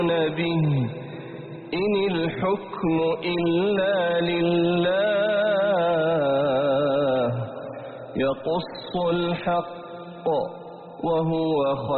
به إن الحكم إلا لله يقص الحق وهو